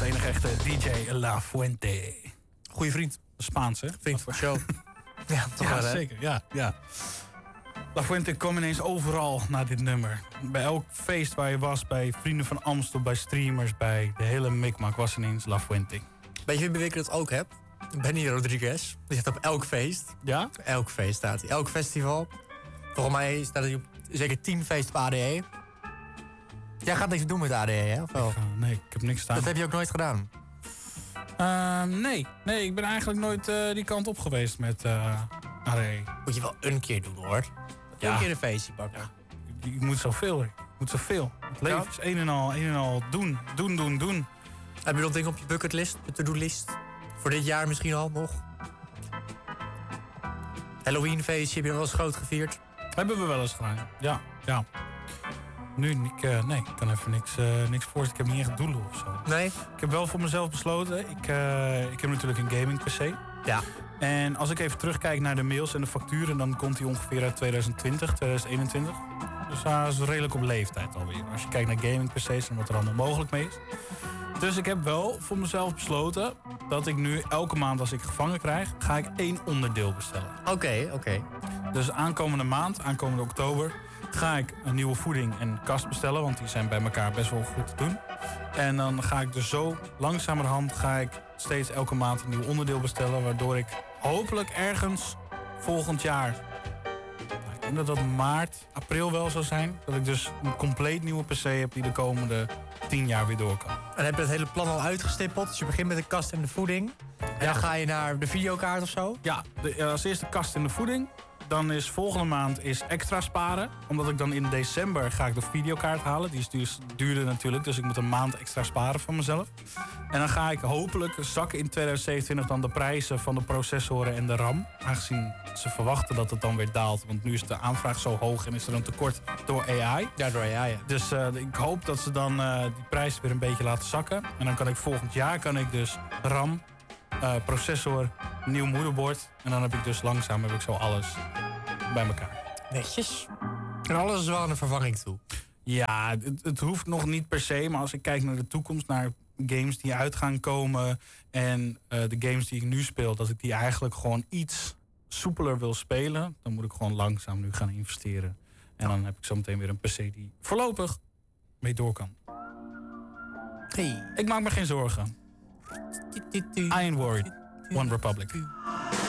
Onze enige echte DJ La Fuente. Goeie vriend. Spaans, hè? Vriend van de show. Ja, toch ja, wel, hè? Zeker. Ja. La Fuente kwam ineens overal naar dit nummer. Bij elk feest waar je was, bij Vrienden van Amstel, bij streamers, bij de hele mikmak was ineens La Fuente. Weet je wie ik dat ook heb? Benny Rodriguez. Die zit op elk feest. Ja? Op elk feest staat hij. Elk festival. Volgens mij staat hij op zeker 10 feesten op ADE. Jij gaat niks doen met ADE, hè? Of wel? Nee, ik heb niks staan. Dat heb je ook nooit gedaan? Nee, ik ben eigenlijk nooit die kant op geweest met ADE. Moet je wel een keer doen, hoor. Een keer een feestje pakken. Ja, ik moet zoveel. Het leven is een en al doen. Heb je dat ding op je bucketlist, de to-do-list? Voor dit jaar misschien al nog? Halloweenfeestje heb je wel eens groot gevierd? Hebben we wel eens gedaan, ja. Nu, ik kan even niks voorstellen. Ik heb niet echt doelen of zo. Nee? Ik heb wel voor mezelf besloten. Ik heb natuurlijk een gaming PC. Ja. En als ik even terugkijk naar de mails en de facturen, dan komt die ongeveer uit 2020, 2021. Dus dat is redelijk op leeftijd alweer. Als je kijkt naar gaming PC's en wat er allemaal mogelijk mee is. Dus ik heb wel voor mezelf besloten dat ik nu elke maand als ik gevangen krijg, ga ik 1 onderdeel bestellen. Oké. Dus aankomende oktober, ga ik een nieuwe voeding en kast bestellen. Want die zijn bij elkaar best wel goed te doen. En dan ga ik dus zo langzamerhand steeds elke maand een nieuw onderdeel bestellen. Waardoor ik hopelijk ergens volgend jaar, ik denk dat dat maart, april wel zou zijn. Dat ik dus een compleet nieuwe PC heb die de komende 10 jaar weer door kan. En heb je het hele plan al uitgestippeld? Dus je begint met de kast en de voeding. En dan ga je naar de videokaart of zo? Ja, als eerste kast en de voeding. Dan is volgende maand extra sparen. Omdat ik dan in december ga ik de videokaart halen. Die is dus duurder natuurlijk. Dus ik moet een maand extra sparen van mezelf. En dan ga ik hopelijk zakken in 2027 dan de prijzen van de processoren en de RAM. Aangezien ze verwachten dat het dan weer daalt. Want nu is de aanvraag zo hoog en is er een tekort door AI. Ja, door AI, ja. Dus ik hoop dat ze dan die prijs weer een beetje laten zakken. En dan kan ik volgend jaar dus RAM, processor, nieuw moederbord. En dan heb ik dus langzaam zo alles bij elkaar. Netjes. En alles is wel aan een vervanging toe. Ja, het hoeft nog niet per se. Maar als ik kijk naar de toekomst, naar games die uit gaan komen en de games die ik nu speel, dat ik die eigenlijk gewoon iets soepeler wil spelen, dan moet ik gewoon langzaam nu gaan investeren. En dan heb ik zometeen weer een PC die voorlopig mee door kan. Hey. Ik maak me geen zorgen. I ain't worried. One Republic.